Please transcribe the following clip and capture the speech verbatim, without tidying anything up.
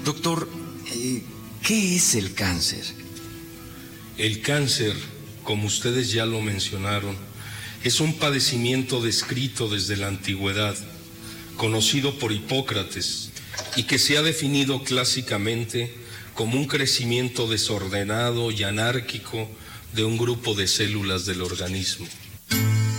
Doctor, eh, ¿qué es el cáncer? El cáncer, como ustedes ya lo mencionaron, es un padecimiento descrito desde la antigüedad, conocido por Hipócrates, y que se ha definido clásicamente como un crecimiento desordenado y anárquico de un grupo de células del organismo.